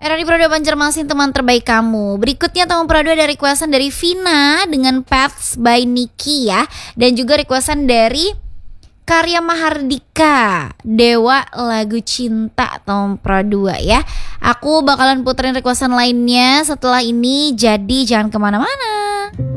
Roni Prado Banjarmasin, teman terbaik kamu. Berikutnya teman Prado ada requestan dari Vina dengan Paths by Niki ya. Dan juga requestan dari Karya Mahardika, Dewa lagu cinta teman Prado ya. Aku bakalan puterin requestan lainnya setelah ini, jadi jangan kemana-mana.